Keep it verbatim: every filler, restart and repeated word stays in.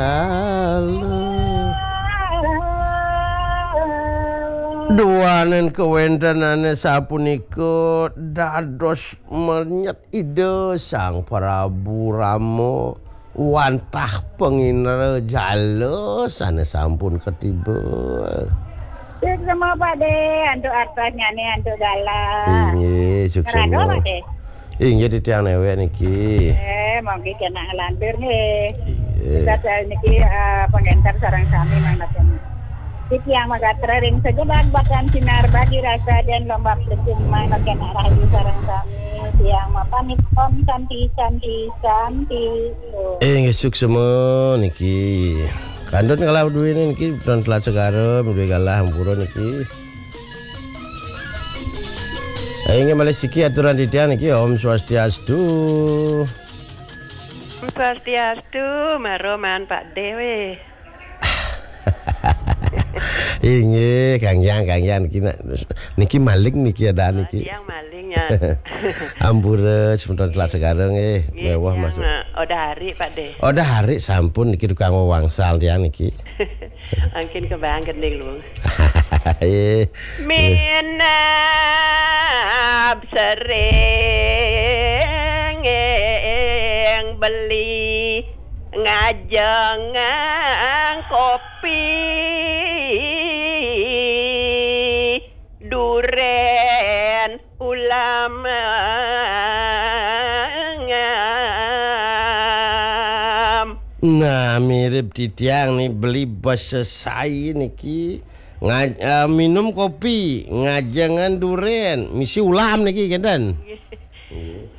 Duanen kewentenane sapunika dados menyet ide Sang Prabu Rama wantah pengindra jala sana sampun ketiba. Cek sama Pak De, antuk artanya nih antuk galak. Inggih sukses. Ngerado Pak De. Inggih di tiang newek niki. Eh, mongki kena lampir nih. Iya. Kita niki uh, pengentar sarang sami mangnaten. Iki yang magatra ring sejedak bahkan sinar bagi rasa dan lomba pelesir mangnaten rahayu sarang sami. Yang mapamit om santi santi santi. Inggih sukses semua niki. Kandun kalau duwe niki don telat segarem duwe kalah hampura niki. Inggih malih siki aturan ditian niki Om Swastiastu. Om Swastiastu, maroman Pak Dewe. Inggih Kang Yang Kang Yang niki niki maling niki ada niki. Yang malingnya. Ampura sepunten telat segareng nggih mewah masuk. Odah hari Pak De. Odah hari sampun niki tukang wangsal tiang niki. Angkin kembang gending lu. Minap sering beli ngajeng kopi duren ulama nah mirip di tiang nih beli bos sesai niki Nga, uh, minum kopi ngajangan duren misi ulam niki kenten.